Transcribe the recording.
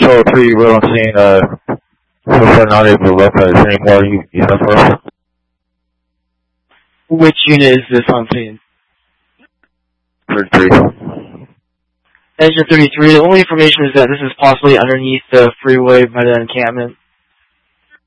Control 3, we're on scene, so far not able to locate any more you have for us. Which unit is this on scene? 33. Engine 33, the only information is that this is possibly underneath the freeway by the encampment.